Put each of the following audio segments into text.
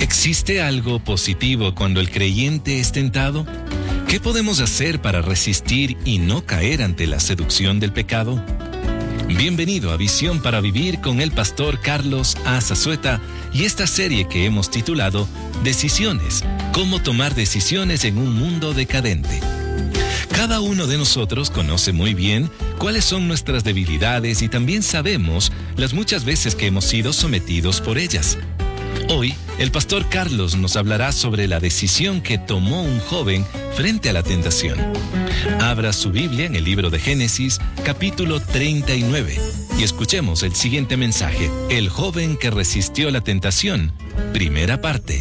¿Existe algo positivo cuando el creyente es tentado? ¿Qué podemos hacer para resistir y no caer ante la seducción del pecado? Bienvenido a Visión para Vivir con el pastor Carlos A. Zazueta y esta serie que hemos titulado Decisiones, cómo tomar decisiones en un mundo decadente. Cada uno de nosotros conoce muy bien cuáles son nuestras debilidades y también sabemos las muchas veces que hemos sido sometidos por ellas. Hoy, el pastor Carlos nos hablará sobre la decisión que tomó un joven frente a la tentación. Abra su Biblia en el libro de Génesis, capítulo 39, y escuchemos el siguiente mensaje: El joven que resistió la tentación, primera parte.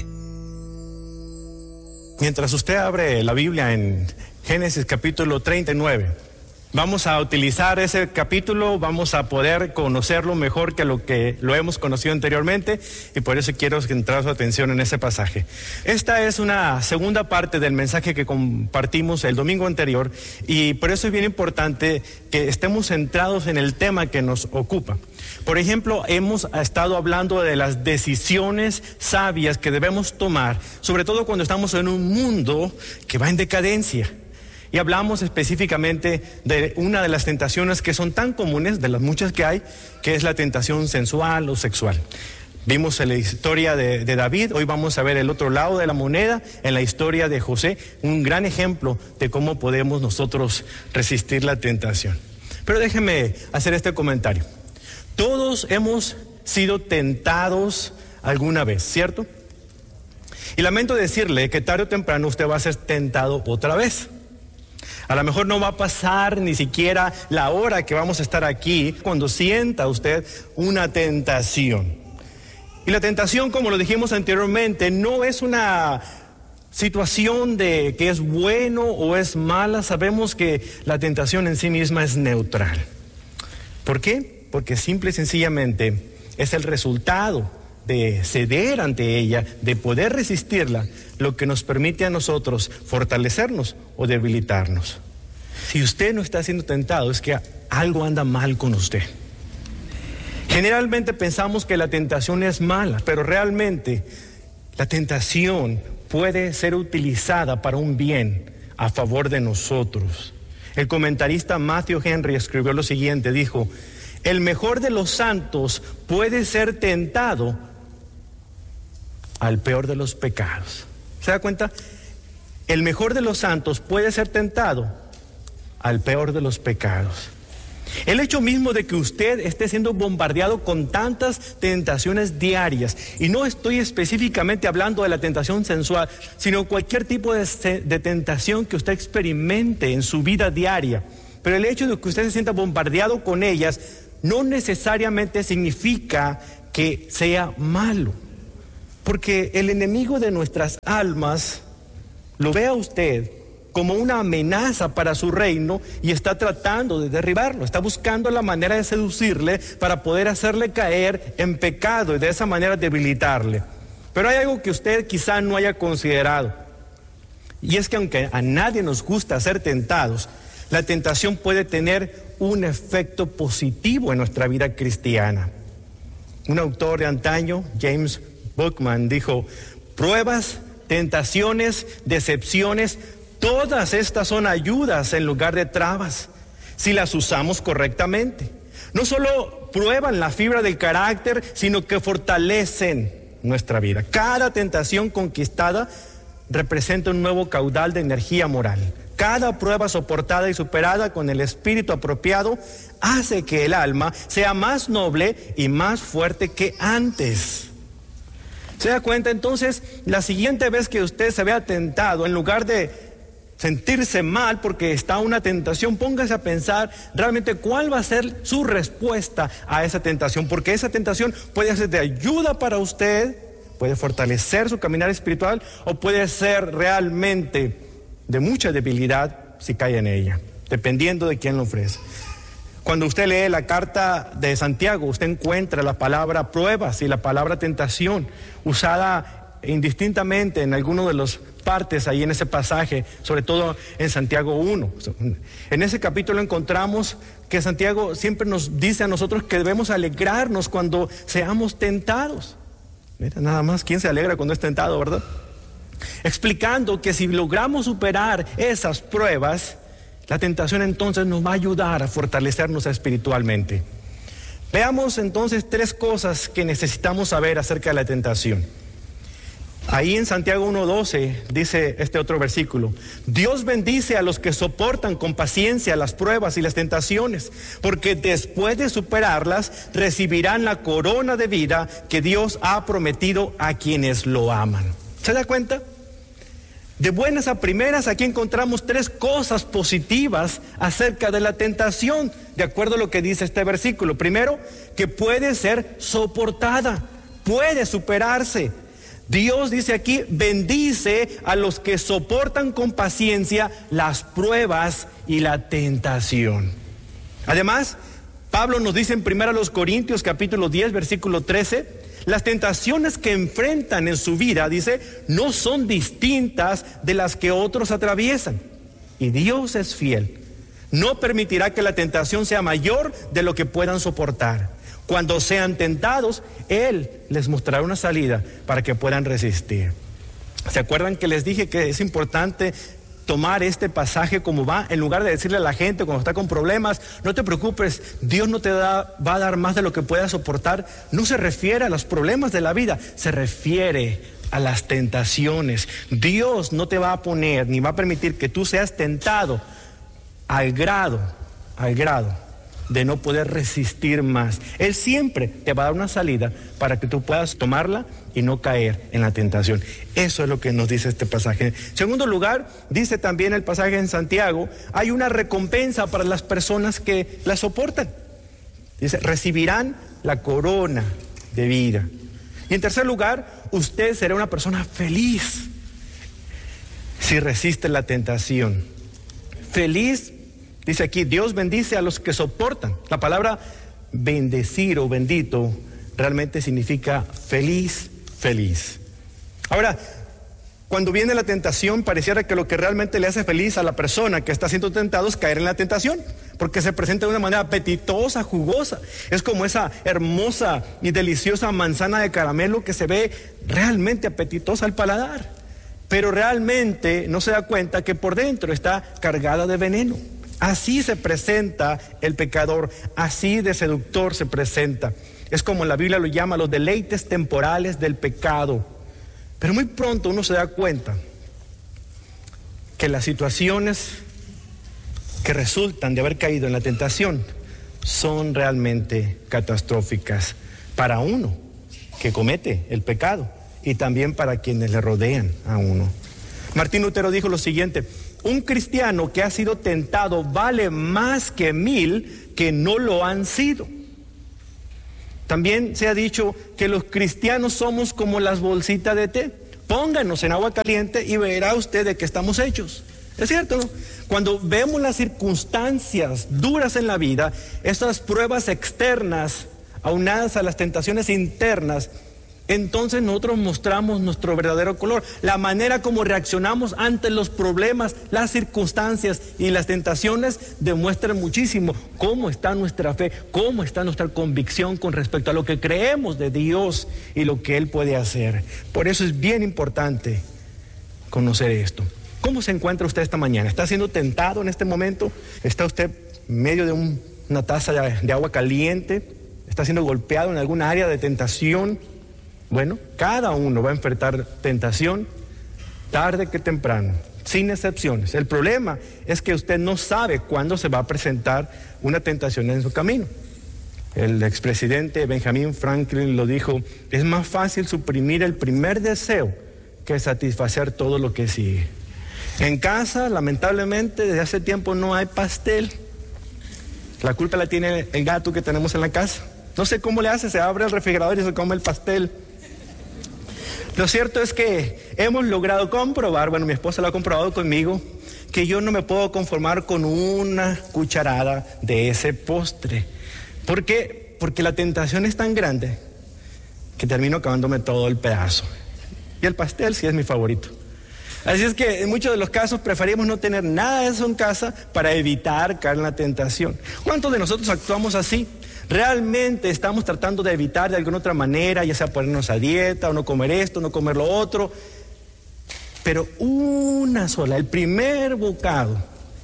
Mientras usted abre la Biblia en Génesis capítulo 39, vamos a utilizar ese capítulo, vamos a poder conocerlo mejor que lo hemos conocido anteriormente, y por eso quiero centrar su atención en ese pasaje. Esta es una segunda parte del mensaje que compartimos el domingo anterior, y por eso es bien importante que estemos centrados en el tema que nos ocupa. Por ejemplo, hemos estado hablando de las decisiones sabias que debemos tomar, sobre todo cuando estamos en un mundo que va en decadencia. Y hablamos específicamente de una de las tentaciones que son tan comunes, de las muchas que hay, que es la tentación sensual o sexual. Vimos en la historia de David, hoy vamos a ver el otro lado de la moneda, en la historia de José, un gran ejemplo de cómo podemos nosotros resistir la tentación. Pero déjeme hacer este comentario. Todos hemos sido tentados alguna vez, ¿cierto? Y lamento decirle que tarde o temprano usted va a ser tentado otra vez. A lo mejor no va a pasar ni siquiera la hora que vamos a estar aquí cuando sienta usted una tentación. Y la tentación, como lo dijimos anteriormente, no es una situación de que es bueno o es mala. Sabemos que la tentación en sí misma es neutral. ¿Por qué? Porque simple y sencillamente es el resultado de ceder ante ella, de poder resistirla, lo que nos permite a nosotros fortalecernos o debilitarnos. Si usted no está siendo tentado, es que algo anda mal con usted. Generalmente pensamos que la tentación es mala, pero realmente la tentación puede ser utilizada para un bien a favor de nosotros. El comentarista Matthew Henry escribió lo siguiente, dijo: el mejor de los santos puede ser tentado al peor de los pecados. ¿Se da cuenta? El mejor de los santos puede ser tentado al peor de los pecados. El hecho mismo de que usted esté siendo bombardeado con tantas tentaciones diarias, y no estoy específicamente hablando de la tentación sensual, sino cualquier tipo de tentación que usted experimente en su vida diaria, pero el hecho de que usted se sienta bombardeado con ellas no necesariamente significa que sea malo. Porque el enemigo de nuestras almas lo ve a usted como una amenaza para su reino y está tratando de derribarlo, está buscando la manera de seducirle para poder hacerle caer en pecado y de esa manera debilitarle. Pero hay algo que usted quizá no haya considerado, y es que aunque a nadie nos gusta ser tentados, la tentación puede tener un efecto positivo en nuestra vida cristiana. Un autor de antaño, James Buckman, dijo: pruebas, tentaciones, decepciones, todas estas son ayudas en lugar de trabas, si las usamos correctamente. No solo prueban la fibra del carácter, sino que fortalecen nuestra vida. Cada tentación conquistada representa un nuevo caudal de energía moral. Cada prueba soportada y superada con el espíritu apropiado hace que el alma sea más noble y más fuerte que antes. ¿Se da cuenta? Entonces, la siguiente vez que usted se vea tentado, en lugar de sentirse mal porque está una tentación, póngase a pensar realmente cuál va a ser su respuesta a esa tentación, porque esa tentación puede ser de ayuda para usted, puede fortalecer su caminar espiritual, o puede ser realmente de mucha debilidad si cae en ella, dependiendo de quién lo ofrece. Cuando usted lee la carta de Santiago, usted encuentra la palabra pruebas y la palabra tentación usada indistintamente en alguno de los partes ahí en ese pasaje, sobre todo en Santiago 1. En ese capítulo encontramos que Santiago siempre nos dice a nosotros que debemos alegrarnos cuando seamos tentados. Mira, nada más, ¿quién se alegra cuando es tentado, verdad? Explicando que si logramos superar esas pruebas, la tentación entonces nos va a ayudar a fortalecernos espiritualmente. Veamos entonces 3 cosas que necesitamos saber acerca de la tentación. Ahí en Santiago 1:12 dice este otro versículo: Dios bendice a los que soportan con paciencia las pruebas y las tentaciones, porque después de superarlas recibirán la corona de vida que Dios ha prometido a quienes lo aman. ¿Se da cuenta? De buenas a primeras aquí encontramos 3 cosas positivas acerca de la tentación, de acuerdo a lo que dice este versículo. Primero, que puede ser soportada, puede superarse. Dios dice aquí, bendice a los que soportan con paciencia las pruebas y la tentación. Además, Pablo nos dice en 1 Corintios capítulo 10, versículo 13, las tentaciones que enfrentan en su vida, dice, no son distintas de las que otros atraviesan. Y Dios es fiel. No permitirá que la tentación sea mayor de lo que puedan soportar. Cuando sean tentados, Él les mostrará una salida para que puedan resistir. ¿Se acuerdan que les dije que es importante tomar este pasaje como va? En lugar de decirle a la gente cuando está con problemas, no te preocupes, Dios no te va a dar más de lo que puedas soportar. No se refiere a los problemas de la vida, se refiere a las tentaciones. Dios no te va a poner ni va a permitir que tú seas tentado al grado de no poder resistir más. Él siempre te va a dar una salida para que tú puedas tomarla y no caer en la tentación. Eso es lo que nos dice este pasaje. En segundo lugar, dice también el pasaje en Santiago, hay una recompensa para las personas que la soportan. Dice, recibirán la corona de vida. Y en tercer lugar, usted será una persona feliz si resiste la tentación. Feliz. Dice aquí, Dios bendice a los que soportan. La palabra bendecir o bendito realmente significa feliz, feliz. Ahora, cuando viene la tentación, pareciera que lo que realmente le hace feliz a la persona que está siendo tentado es caer en la tentación, porque se presenta de una manera apetitosa, jugosa. Es como esa hermosa y deliciosa manzana de caramelo que se ve realmente apetitosa al paladar, pero realmente no se da cuenta que por dentro está cargada de veneno. Así se presenta el pecador, así de seductor se presenta. Es como la Biblia lo llama, los deleites temporales del pecado. Pero muy pronto uno se da cuenta que las situaciones que resultan de haber caído en la tentación son realmente catastróficas para uno que comete el pecado y también para quienes le rodean a uno. Martín Lutero dijo lo siguiente: un cristiano que ha sido tentado vale más que 1000 que no lo han sido. También se ha dicho que los cristianos somos como las bolsitas de té. Pónganos en agua caliente y verá usted de qué estamos hechos. Es cierto, ¿no? Cuando vemos las circunstancias duras en la vida, esas pruebas externas aunadas a las tentaciones internas, entonces nosotros mostramos nuestro verdadero color, la manera como reaccionamos ante los problemas, las circunstancias y las tentaciones demuestran muchísimo cómo está nuestra fe, cómo está nuestra convicción con respecto a lo que creemos de Dios y lo que Él puede hacer. Por eso es bien importante conocer esto. ¿Cómo se encuentra usted esta mañana? ¿Está siendo tentado en este momento? ¿Está usted en medio de una taza de agua caliente? ¿Está siendo golpeado en alguna área de tentación? Bueno, cada uno va a enfrentar tentación tarde que temprano, sin excepciones. El problema es que usted no sabe cuándo se va a presentar una tentación en su camino. El expresidente Benjamin Franklin lo dijo: es más fácil suprimir el primer deseo que satisfacer todo lo que sigue. En casa, lamentablemente, desde hace tiempo no hay pastel. La culpa la tiene el gato que tenemos en la casa. No sé cómo le hace, se abre el refrigerador y se come el pastel. Lo cierto es que hemos logrado comprobar, bueno, mi esposa lo ha comprobado conmigo, que yo no me puedo conformar con una cucharada de ese postre. ¿Por qué? Porque la tentación es tan grande que termino acabándome todo el pedazo. Y el pastel sí es mi favorito. Así es que en muchos de los casos preferimos no tener nada de eso en casa para evitar caer en la tentación. ¿Cuántos de nosotros actuamos así? Realmente estamos tratando de evitar de alguna otra manera, ya sea ponernos a dieta, o no comer esto, no comer lo otro. Pero una sola, el primer bocado,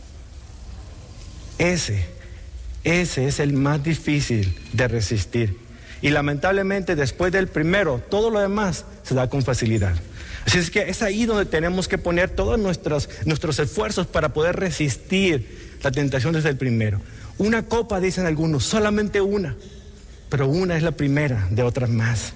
ese es el más difícil de resistir. Y lamentablemente después del primero, todo lo demás se da con facilidad. Así es que es ahí donde tenemos que poner todos nuestros esfuerzos para poder resistir la tentación desde el primero. Una copa, dicen algunos, solamente una, pero una es la primera de otras más.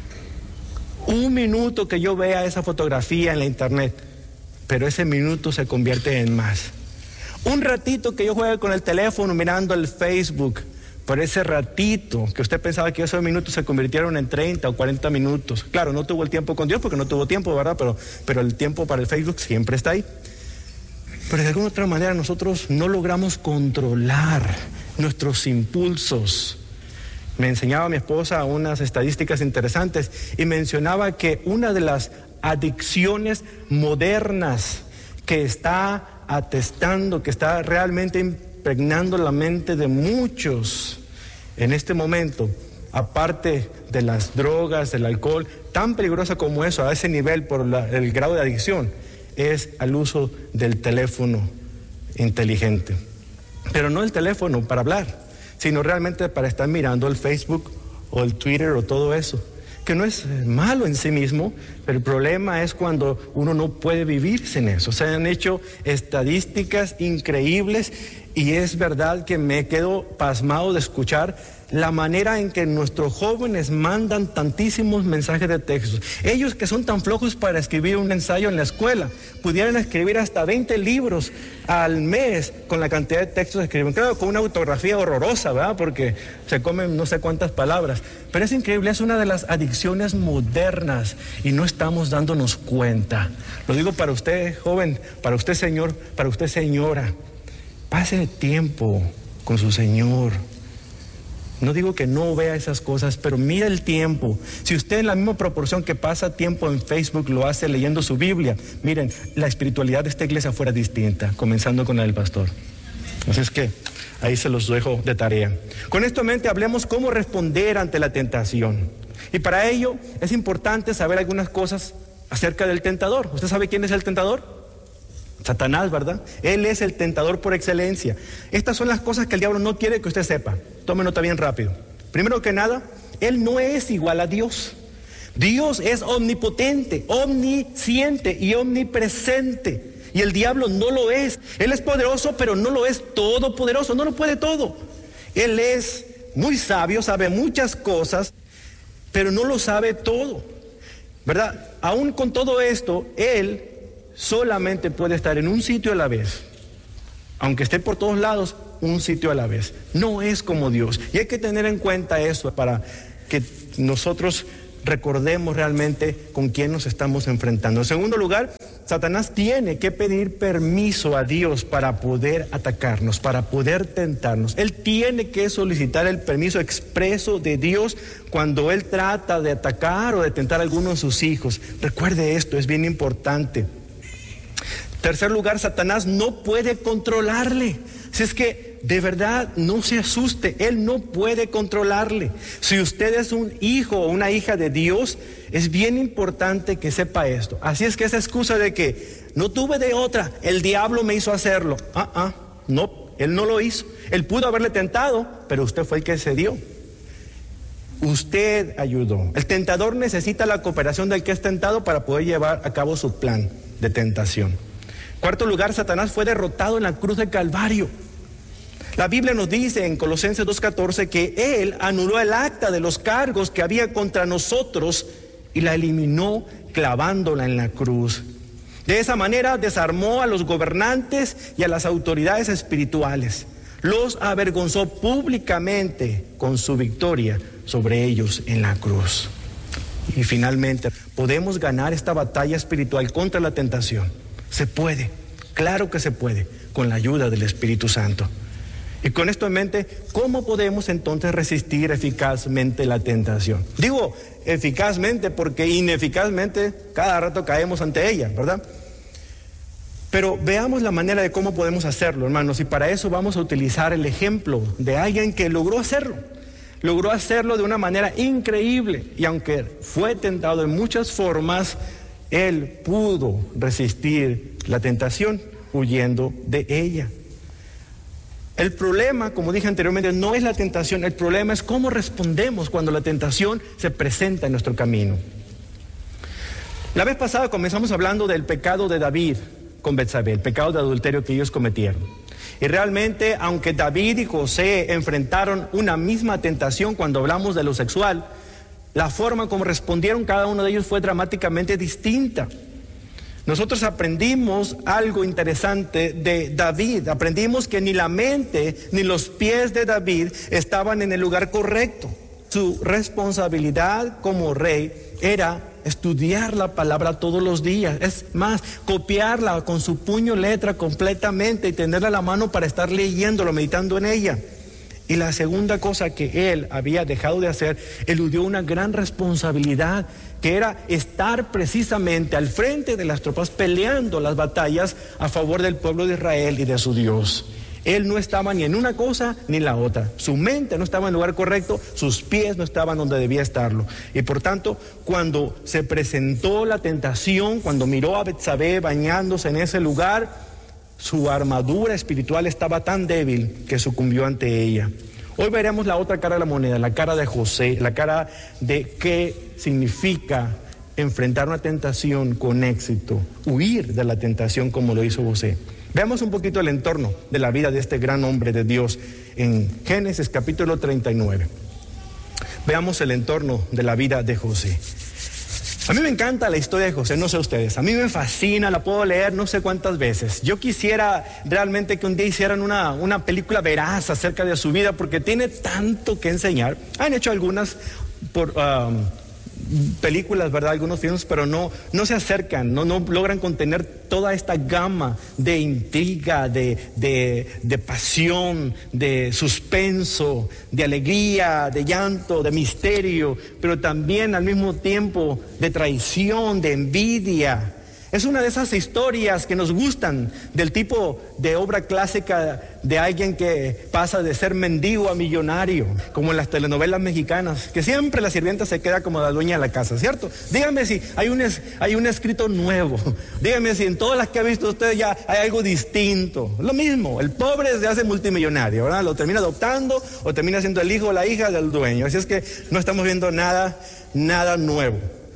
Un minuto que yo vea esa fotografía en la internet, pero ese minuto se convierte en más. Un ratito que yo juegue con el teléfono mirando el Facebook, por ese ratito que usted pensaba que esos minutos se convirtieron en 30 o 40 minutos. Claro, no tuvo el tiempo con Dios porque no tuvo tiempo, ¿verdad? Pero el tiempo para el Facebook siempre está ahí. Pero de alguna otra manera nosotros no logramos controlar nuestros impulsos. Me enseñaba mi esposa unas estadísticas interesantes y mencionaba que una de las adicciones modernas que está atestando, que está realmente impregnando la mente de muchos en este momento, aparte de las drogas, del alcohol, tan peligrosa como eso, a ese nivel por el grado de adicción, es al uso del teléfono inteligente. Pero no el teléfono para hablar, sino realmente para estar mirando el Facebook o el Twitter o todo eso, que no es malo en sí mismo, pero el problema es cuando uno no puede vivir sin eso. Se han hecho estadísticas increíbles y es verdad que me quedo pasmado de escuchar la manera en que nuestros jóvenes mandan tantísimos mensajes de texto. Ellos que son tan flojos para escribir un ensayo en la escuela, pudieran escribir hasta 20 libros al mes con la cantidad de textos que escriben. Claro, con una ortografía horrorosa, ¿verdad? Porque se comen no sé cuántas palabras. Pero es increíble, es una de las adicciones modernas y no estamos dándonos cuenta. Lo digo para usted, joven, para usted, señor, para usted, señora. Pase tiempo con su Señor. No digo que no vea esas cosas, pero mira el tiempo. Si usted en la misma proporción que pasa tiempo en Facebook lo hace leyendo su Biblia, miren, la espiritualidad de esta iglesia fuera distinta, comenzando con la del pastor. Así es que ahí se los dejo de tarea. Con esto en mente, hablemos cómo responder ante la tentación. Y para ello es importante saber algunas cosas acerca del tentador. ¿Usted sabe quién es el tentador? Satanás, ¿verdad? Él es el tentador por excelencia. Estas son las cosas que el diablo no quiere que usted sepa. Tome nota bien rápido. Primero que nada, él no es igual a Dios. Dios es omnipotente, omnisciente y omnipresente. Y el diablo no lo es. Él es poderoso, pero no lo es todopoderoso. No lo puede todo. Él es muy sabio, sabe muchas cosas, pero no lo sabe todo, ¿verdad? Aún con todo esto, él solamente puede estar en un sitio a la vez. Aunque esté por todos lados, un sitio a la vez. No es como Dios. Y hay que tener en cuenta eso para que nosotros recordemos realmente con quién nos estamos enfrentando. En segundo lugar, Satanás tiene que pedir permiso a Dios para poder atacarnos, para poder tentarnos. Él tiene que solicitar el permiso expreso de Dios cuando él trata de atacar o de tentar a alguno de sus hijos. Recuerde esto, es bien importante. Tercer lugar, Satanás no puede controlarle. Si es que de verdad no se asuste, él no puede controlarle. Si usted es un hijo o una hija de Dios, es bien importante que sepa esto. Así es que esa excusa de que no tuve de otra, el diablo me hizo hacerlo. No, él no lo hizo. Él pudo haberle tentado, pero usted fue el que cedió. Usted ayudó. El tentador necesita la cooperación del que es tentado para poder llevar a cabo su plan de tentación. Cuarto lugar, Satanás fue derrotado en la cruz del Calvario. La Biblia nos dice en Colosenses 2:14 que él anuló el acta de los cargos que había contra nosotros y la eliminó clavándola en la cruz. De esa manera desarmó a los gobernantes y a las autoridades espirituales. Los avergonzó públicamente con su victoria sobre ellos en la cruz. Y finalmente, podemos ganar esta batalla espiritual contra la tentación. Se puede, claro que se puede, con la ayuda del Espíritu Santo. Y con esto en mente, ¿cómo podemos entonces resistir eficazmente la tentación? Digo eficazmente porque ineficazmente cada rato caemos ante ella, ¿verdad? Pero veamos la manera de cómo podemos hacerlo, hermanos, y para eso vamos a utilizar el ejemplo de alguien que logró hacerlo. logró hacerlo de una manera increíble. Y aunque fue tentado en muchas formas, él pudo resistir la tentación huyendo de ella. El problema, como dije anteriormente, no es la tentación. El problema es cómo respondemos cuando la tentación se presenta en nuestro camino. La vez pasada comenzamos hablando del pecado de David con Betsabé, el pecado de adulterio que ellos cometieron. Y realmente, aunque David y José enfrentaron una misma tentación cuando hablamos de lo sexual, la forma como respondieron cada uno de ellos fue dramáticamente distinta. Nosotros aprendimos algo interesante de David. Aprendimos que ni la mente ni los pies de David estaban en el lugar correcto. Su responsabilidad como rey era estudiar la palabra todos los días. Es más, copiarla con su puño letra completamente y tenerla a la mano para estar leyéndolo, meditando en ella. Y la segunda cosa que él había dejado de hacer, eludió una gran responsabilidad, que era estar precisamente al frente de las tropas peleando las batallas a favor del pueblo de Israel y de su Dios. Él no estaba ni en una cosa ni en la otra. Su mente no estaba en el lugar correcto, sus pies no estaban donde debía estarlo. Y por tanto, cuando se presentó la tentación, cuando miró a Betsabé bañándose en ese lugar, su armadura espiritual estaba tan débil que sucumbió ante ella. Hoy veremos la otra cara de la moneda, la cara de José, la cara de qué significa enfrentar una tentación con éxito, huir de la tentación como lo hizo José. Veamos un poquito el entorno de la vida de este gran hombre de Dios en Génesis capítulo 39. Veamos el entorno de la vida de José. A mí me encanta la historia de José, no sé ustedes, a mí me fascina, la puedo leer no sé cuántas veces. Yo quisiera realmente que un día hicieran una película veraz acerca de su vida, porque tiene tanto que enseñar. Han hecho algunas por películas, ¿verdad? Algunos filmes, pero no se acercan, no logran contener toda esta gama de intriga, de pasión, de suspenso, de alegría, de llanto, de misterio, pero también al mismo tiempo de traición, de envidia. Es una de esas historias que nos gustan, del tipo de obra clásica de alguien que pasa de ser mendigo a millonario, como en las telenovelas mexicanas, que siempre la sirvienta se queda como la dueña de la casa, ¿cierto? Díganme si hay un escrito nuevo, díganme si en todas las que ha visto usted ya hay algo distinto. Lo mismo, el pobre se hace multimillonario, ¿verdad? Lo termina adoptando o termina siendo el hijo o la hija del dueño. Así es que no estamos viendo nada nuevo.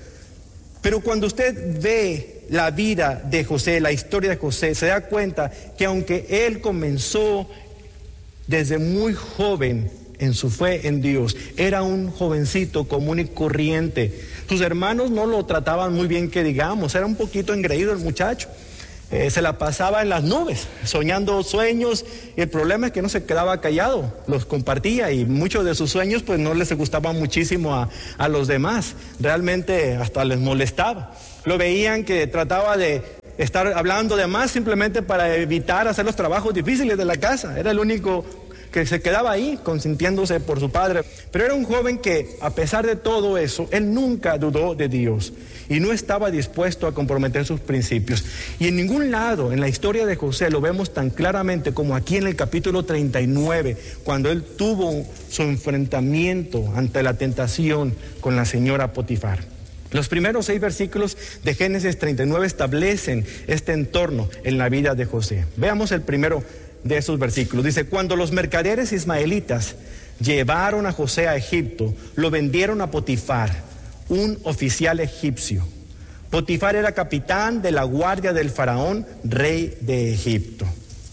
Pero cuando usted ve la vida de José, la historia de José, se da cuenta que aunque él comenzó desde muy joven en su fe en Dios, era un jovencito común y corriente. Sus hermanos no lo trataban muy bien, que digamos, era un poquito engreído el muchacho. Se la pasaba en las nubes, soñando sueños, y el problema es que no se quedaba callado, los compartía, y muchos de sus sueños pues no les gustaban muchísimo a los demás, realmente hasta les molestaba. Lo veían que trataba de estar hablando de más simplemente para evitar hacer los trabajos difíciles de la casa. Era el único que se quedaba ahí consintiéndose por su padre. Pero era un joven que, a pesar de todo eso, él nunca dudó de Dios y no estaba dispuesto a comprometer sus principios. Y en ningún lado en la historia de José lo vemos tan claramente como aquí en el capítulo 39, cuando él tuvo su enfrentamiento ante la tentación con la señora Potifar. Los primeros 6 versículos de Génesis 39 establecen este entorno en la vida de José. Veamos el primero de esos versículos. Dice: cuando los mercaderes ismaelitas llevaron a José a Egipto, lo vendieron a Potifar, un oficial egipcio. Potifar era capitán de la guardia del faraón, rey de Egipto.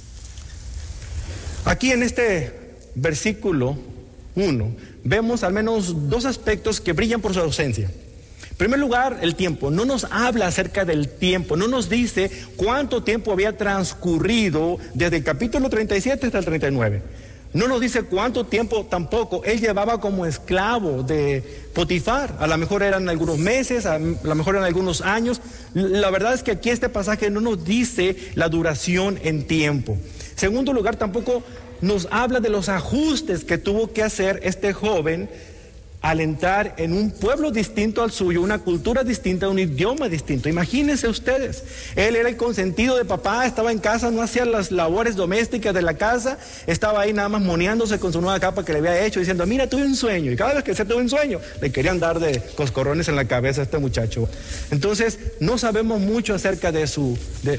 Aquí en este versículo 1 vemos al menos 2 aspectos que brillan por su ausencia. En primer lugar, el tiempo. No nos habla acerca del tiempo, no nos dice cuánto tiempo había transcurrido desde el capítulo 37 hasta el 39. No nos dice cuánto tiempo tampoco él llevaba como esclavo de Potifar. A lo mejor eran algunos meses, a lo mejor eran algunos años. La verdad es que aquí este pasaje no nos dice la duración en tiempo. En segundo lugar, tampoco nos habla de los ajustes que tuvo que hacer este joven al entrar en un pueblo distinto al suyo, una cultura distinta, un idioma distinto. Imagínense ustedes, él era el consentido de papá, estaba en casa, no hacía las labores domésticas de la casa, estaba ahí nada más moneándose con su nueva capa que le había hecho, diciendo, mira, tuve un sueño, y cada vez que se tuvo un sueño, le querían dar de coscorrones en la cabeza a este muchacho. Entonces, no sabemos mucho acerca de su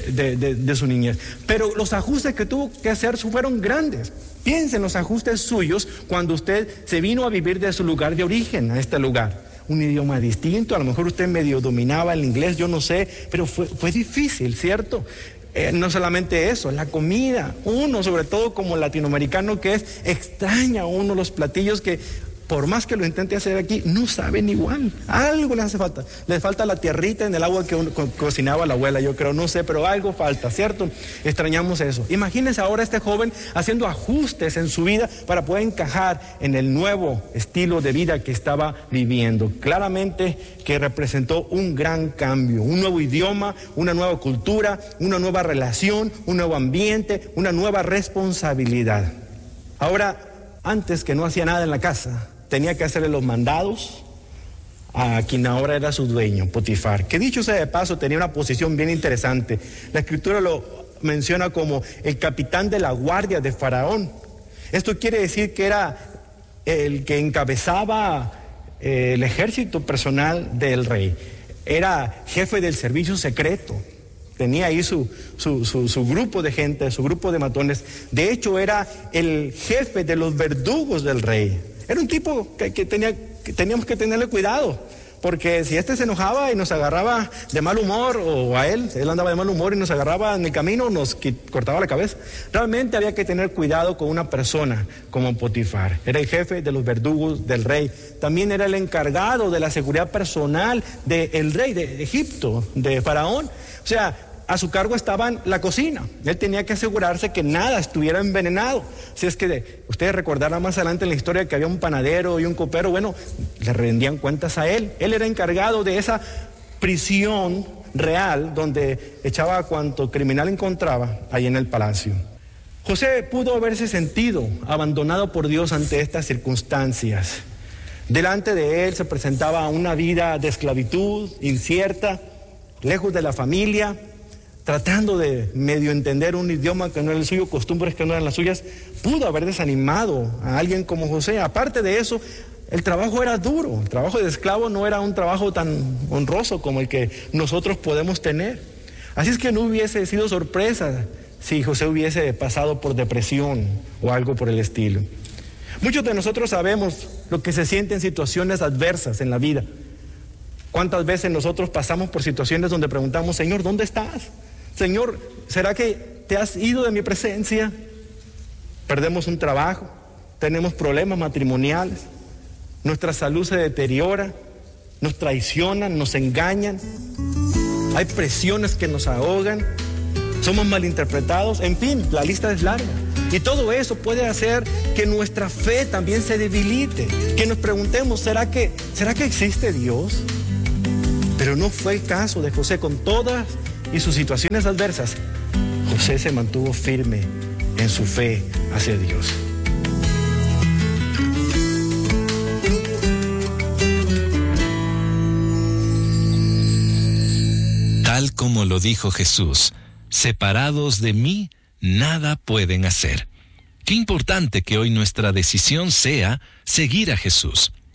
niñez, pero los ajustes que tuvo que hacer fueron grandes. Piensen en los ajustes suyos cuando usted se vino a vivir de su lugar de origen a este lugar. Un idioma distinto, a lo mejor usted medio dominaba el inglés, yo no sé, pero fue difícil, ¿cierto? No solamente eso, la comida. Uno, sobre todo como latinoamericano que es, extraña a uno los platillos que por más que lo intente hacer aquí, no saben igual. Algo les hace falta. Les falta la tierrita en el agua que cocinaba la abuela, yo creo, no sé, pero algo falta, ¿cierto? Extrañamos eso. Imagínense ahora este joven haciendo ajustes en su vida para poder encajar en el nuevo estilo de vida que estaba viviendo. Claramente que representó un gran cambio, un nuevo idioma, una nueva cultura, una nueva relación, un nuevo ambiente, una nueva responsabilidad. Ahora, antes que no hacía nada en la casa, tenía que hacerle los mandados a quien ahora era su dueño, Potifar, que dicho sea de paso tenía una posición bien interesante. La escritura lo menciona como el capitán de la guardia de Faraón. Esto quiere decir que era el que encabezaba el ejército personal del rey. Era jefe del servicio secreto. Tenía ahí su grupo de gente, su grupo de matones. De hecho, era el jefe de los verdugos del rey. Era un tipo que teníamos que tenerle cuidado, porque si este se enojaba y nos agarraba de mal humor, o a él andaba de mal humor y nos agarraba en el camino, nos cortaba la cabeza. Realmente había que tener cuidado con una persona como Potifar. Era el jefe de los verdugos del rey. También era el encargado de la seguridad personal del rey de Egipto, de Faraón. O sea, a su cargo estaba la cocina. Él tenía que asegurarse que nada estuviera envenenado. Si es que ustedes recordarán más adelante en la historia que había un panadero y un copero, bueno, le rendían cuentas a él. Él era encargado de esa prisión real donde echaba a cuanto criminal encontraba ahí en el palacio. José pudo haberse sentido abandonado por Dios ante estas circunstancias. Delante de él se presentaba una vida de esclavitud incierta, lejos de la familia, tratando de medio entender un idioma que no era el suyo, costumbres que no eran las suyas. Pudo haber desanimado a alguien como José. Aparte de eso, el trabajo era duro. El trabajo de esclavo no era un trabajo tan honroso como el que nosotros podemos tener. Así es que no hubiese sido sorpresa si José hubiese pasado por depresión o algo por el estilo. Muchos de nosotros sabemos lo que se siente en situaciones adversas en la vida. ¿Cuántas veces nosotros pasamos por situaciones donde preguntamos, Señor, ¿dónde estás? Señor, ¿será que te has ido de mi presencia? Perdemos un trabajo, tenemos problemas matrimoniales, nuestra salud se deteriora, nos traicionan, nos engañan, hay presiones que nos ahogan, somos malinterpretados, en fin, la lista es larga. Y todo eso puede hacer que nuestra fe también se debilite, que nos preguntemos, ¿será que existe Dios? Pero no fue el caso de José. Con todas y sus situaciones adversas, José se mantuvo firme en su fe hacia Dios. Tal como lo dijo Jesús, separados de mí, nada pueden hacer. Qué importante que hoy nuestra decisión sea seguir a Jesús.